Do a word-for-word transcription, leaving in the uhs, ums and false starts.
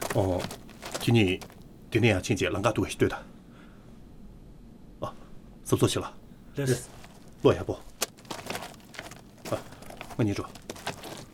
哦，今年丁丁啊亲戚啷个都是对的。啊，是坐起了。 这是。 落下不？啊，我你说。